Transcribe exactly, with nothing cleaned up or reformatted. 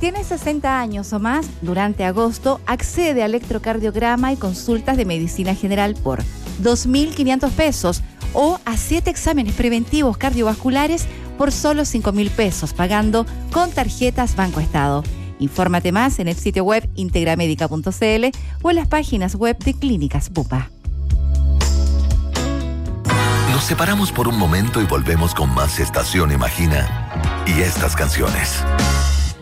tienes sesenta años o más, durante agosto accede al electrocardiograma y consultas de medicina general por dos mil quinientos pesos o a siete exámenes preventivos cardiovasculares por solo cinco mil pesos, pagando con tarjetas Banco Estado. Infórmate más en el sitio web integramedica punto c l o en las páginas web de Clínicas Bupa. Nos separamos por un momento y volvemos con más Estación Imagina y estas canciones.